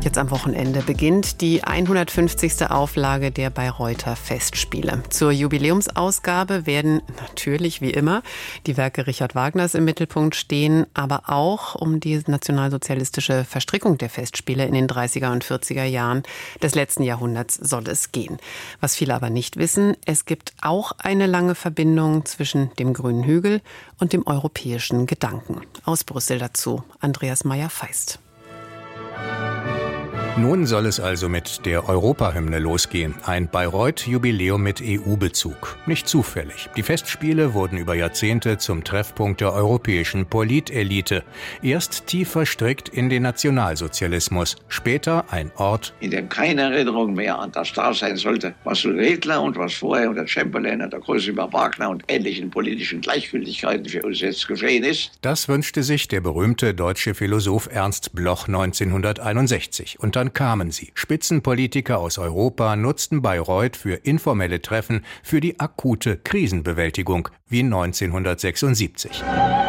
Jetzt am Wochenende beginnt die 150. Auflage der Bayreuther Festspiele. Zur Jubiläumsausgabe werden natürlich wie immer die Werke Richard Wagners im Mittelpunkt stehen, aber auch um die nationalsozialistische Verstrickung der Festspiele in den 30er und 40er Jahren des letzten Jahrhunderts soll es gehen. Was viele aber nicht wissen, es gibt auch eine lange Verbindung zwischen dem Grünen Hügel und dem europäischen Gedanken. Aus Brüssel dazu Andreas Meyer-Feist. Nun soll es also mit der Europahymne losgehen. Ein Bayreuth-Jubiläum mit EU-Bezug. Nicht zufällig. Die Festspiele wurden über Jahrzehnte zum Treffpunkt der europäischen Politelite. Erst tief verstrickt in den Nationalsozialismus. Später ein Ort, in dem keine Erinnerung mehr an das da sein sollte, was Redler und was vorher unter Chamberlain und der Größe über Wagner und ähnlichen politischen Gleichgültigkeiten für uns jetzt geschehen ist. Das wünschte sich der berühmte deutsche Philosoph Ernst Bloch 1961. Und dann kamen sie. Spitzenpolitiker aus Europa nutzten Bayreuth für informelle Treffen für die akute Krisenbewältigung, wie 1976.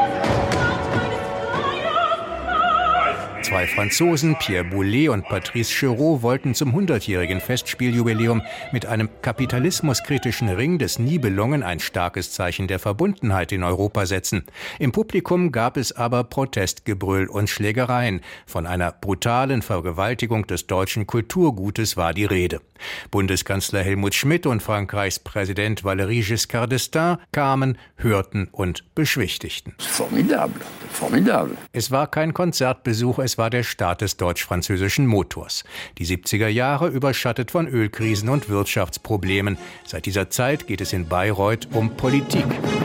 Zwei Franzosen, Pierre Boulez und Patrice Chéreau, wollten zum 100-jährigen Festspieljubiläum mit einem kapitalismuskritischen Ring des Nibelungen ein starkes Zeichen der Verbundenheit in Europa setzen. Im Publikum gab es aber Protestgebrüll und Schlägereien. Von einer brutalen Vergewaltigung des deutschen Kulturgutes war die Rede. Bundeskanzler Helmut Schmidt und Frankreichs Präsident Valéry Giscard d'Estaing kamen, hörten und beschwichtigten. Formidable, formidable. Es war kein Konzertbesuch, es war der Start des deutsch-französischen Motors. Die 70er Jahre überschattet von Ölkrisen und Wirtschaftsproblemen. Seit dieser Zeit geht es in Bayreuth um Politik.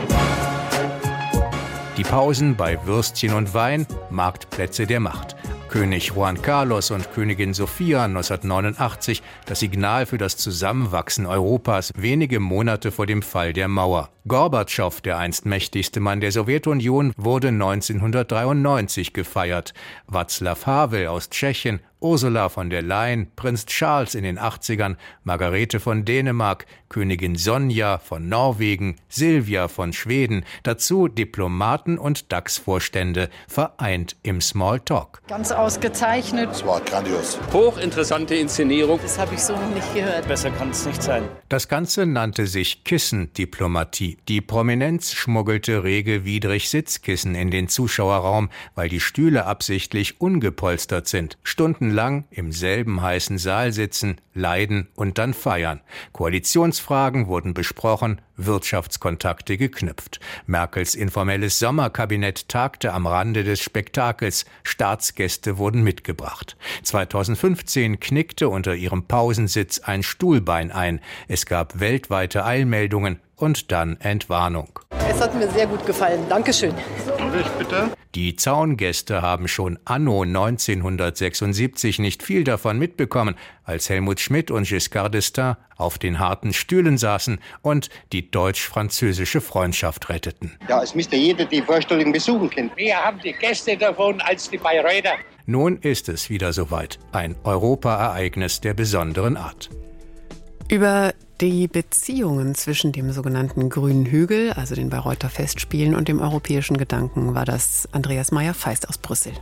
Die Pausen bei Würstchen und Wein, Marktplätze der Macht. König Juan Carlos und Königin Sophia 1989, das Signal für das Zusammenwachsen Europas wenige Monate vor dem Fall der Mauer. Gorbatschow, der einst mächtigste Mann der Sowjetunion, wurde 1993 gefeiert. Václav Havel aus Tschechien, Ursula von der Leyen, Prinz Charles in den 80ern, Margarete von Dänemark, Königin Sonja von Norwegen, Silvia von Schweden, dazu Diplomaten und DAX-Vorstände, vereint im Smalltalk. Ganz ausgezeichnet. Es war grandios. Hochinteressante Inszenierung. Das habe ich so noch nicht gehört. Besser kann es nicht sein. Das Ganze nannte sich Kissendiplomatie. Die Prominenz schmuggelte regelwidrig Sitzkissen in den Zuschauerraum, weil die Stühle absichtlich ungepolstert sind. Stundenlang im selben heißen Saal sitzen, leiden und dann feiern. Koalitionsfragen wurden besprochen, Wirtschaftskontakte geknüpft. Merkels informelles Sommerkabinett tagte am Rande des Spektakels. Staatsgäste wurden mitgebracht. 2015 knickte unter ihrem Pausensitz ein Stuhlbein ein. Es gab weltweite Eilmeldungen und dann Entwarnung. Es hat mir sehr gut gefallen. Dankeschön. Bitte? Die Zaungäste haben schon anno 1976 nicht viel davon mitbekommen, als Helmut Schmidt und Giscard d'Estaing auf den harten Stühlen saßen und die deutsch-französische Freundschaft retteten. Ja, es müsste jeder die Vorstellung besuchen können. Wir haben die Gäste davon als die Bayreuther. Nun ist es wieder soweit. Ein Europaereignis der besonderen Art. Über die Beziehungen zwischen dem sogenannten Grünen Hügel, also den Bayreuther Festspielen, und dem europäischen Gedanken war das Andreas Meyer-Feist aus Brüssel.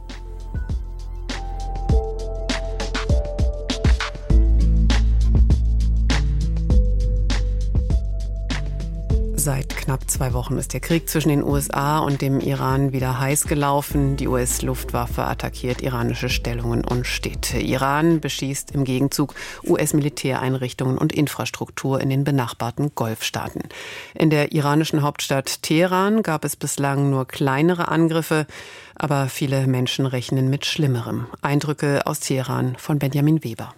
Seit knapp 2 Wochen ist der Krieg zwischen den USA und dem Iran wieder heiß gelaufen. Die US-Luftwaffe attackiert iranische Stellungen und Städte. Iran beschießt im Gegenzug US-Militäreinrichtungen und Infrastruktur in den benachbarten Golfstaaten. In der iranischen Hauptstadt Teheran gab es bislang nur kleinere Angriffe, aber viele Menschen rechnen mit Schlimmerem. Eindrücke aus Teheran von Benjamin Weber.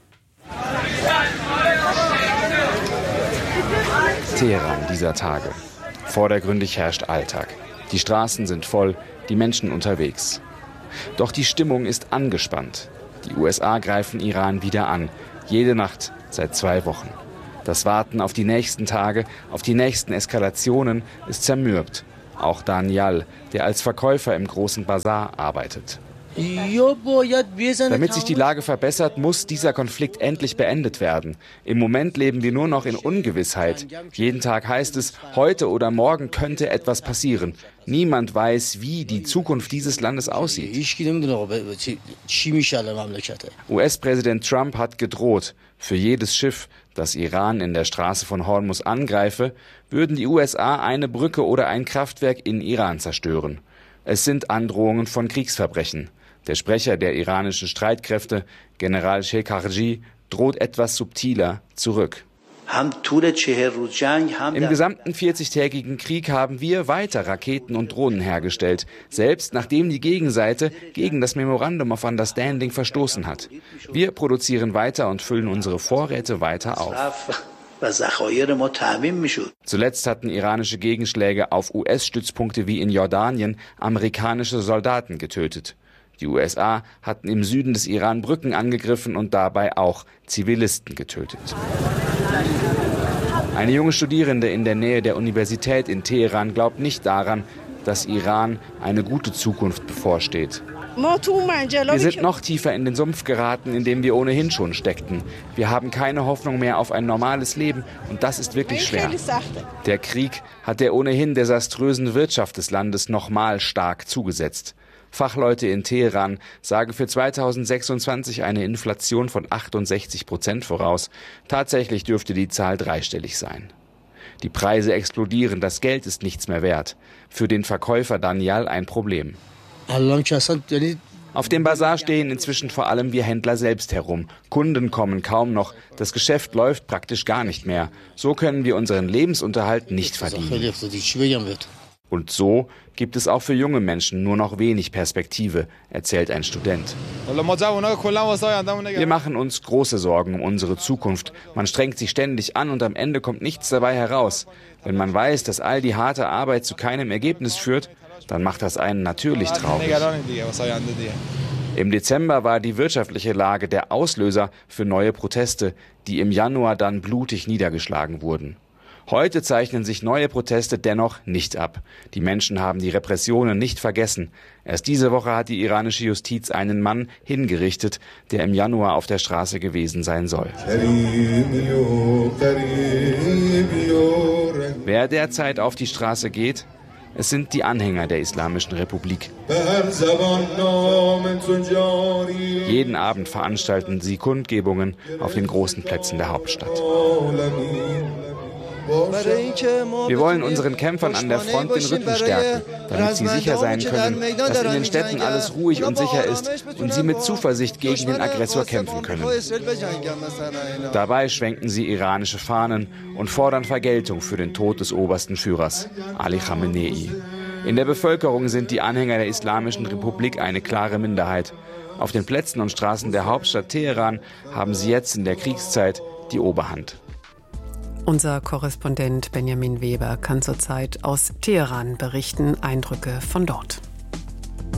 Teheran dieser Tage. Vordergründig herrscht Alltag. Die Straßen sind voll, die Menschen unterwegs. Doch die Stimmung ist angespannt. Die USA greifen Iran wieder an. Jede Nacht seit 2 Wochen. Das Warten auf die nächsten Tage, auf die nächsten Eskalationen ist zermürbt. Auch Daniel, der als Verkäufer im großen Basar arbeitet. Damit sich die Lage verbessert, muss dieser Konflikt endlich beendet werden. Im Moment leben wir nur noch in Ungewissheit. Jeden Tag heißt es, heute oder morgen könnte etwas passieren. Niemand weiß, wie die Zukunft dieses Landes aussieht. US-Präsident Trump hat gedroht, für jedes Schiff, das Iran in der Straße von Hormuz angreife, würden die USA eine Brücke oder ein Kraftwerk in Iran zerstören. Es sind Androhungen von Kriegsverbrechen. Der Sprecher der iranischen Streitkräfte, General Shekarji, droht etwas subtiler zurück. Im gesamten 40-tägigen Krieg haben wir weiter Raketen und Drohnen hergestellt, selbst nachdem die Gegenseite gegen das Memorandum of Understanding verstoßen hat. Wir produzieren weiter und füllen unsere Vorräte weiter auf. Zuletzt hatten iranische Gegenschläge auf US-Stützpunkte wie in Jordanien amerikanische Soldaten getötet. Die USA hatten im Süden des Iran Brücken angegriffen und dabei auch Zivilisten getötet. Eine junge Studierende in der Nähe der Universität in Teheran glaubt nicht daran, dass Iran eine gute Zukunft bevorsteht. Wir sind noch tiefer in den Sumpf geraten, in dem wir ohnehin schon steckten. Wir haben keine Hoffnung mehr auf ein normales Leben und das ist wirklich schwer. Der Krieg hat der ohnehin desaströsen Wirtschaft des Landes nochmal stark zugesetzt. Fachleute in Teheran sagen für 2026 eine Inflation von 68% voraus. Tatsächlich dürfte die Zahl dreistellig sein. Die Preise explodieren, das Geld ist nichts mehr wert. Für den Verkäufer Daniel ein Problem. Auf dem Bazar stehen inzwischen vor allem wir Händler selbst herum. Kunden kommen kaum noch. Das Geschäft läuft praktisch gar nicht mehr. So können wir unseren Lebensunterhalt nicht verdienen. Und so gibt es auch für junge Menschen nur noch wenig Perspektive, erzählt ein Student. Wir machen uns große Sorgen um unsere Zukunft. Man strengt sich ständig an und am Ende kommt nichts dabei heraus. Wenn man weiß, dass all die harte Arbeit zu keinem Ergebnis führt, dann macht das einen natürlich traurig. Im Dezember war die wirtschaftliche Lage der Auslöser für neue Proteste, die im Januar dann blutig niedergeschlagen wurden. Heute zeichnen sich neue Proteste dennoch nicht ab. Die Menschen haben die Repressionen nicht vergessen. Erst diese Woche hat die iranische Justiz einen Mann hingerichtet, der im Januar auf der Straße gewesen sein soll. Wer derzeit auf die Straße geht? Es sind die Anhänger der Islamischen Republik. Jeden Abend veranstalten sie Kundgebungen auf den großen Plätzen der Hauptstadt. Wir wollen unseren Kämpfern an der Front den Rücken stärken, damit sie sicher sein können, dass in den Städten alles ruhig und sicher ist und sie mit Zuversicht gegen den Aggressor kämpfen können. Dabei schwenken sie iranische Fahnen und fordern Vergeltung für den Tod des obersten Führers, Ali Khamenei. In der Bevölkerung sind die Anhänger der Islamischen Republik eine klare Minderheit. Auf den Plätzen und Straßen der Hauptstadt Teheran haben sie jetzt in der Kriegszeit die Oberhand. Unser Korrespondent Benjamin Weber kann zurzeit aus Teheran berichten, Eindrücke von dort.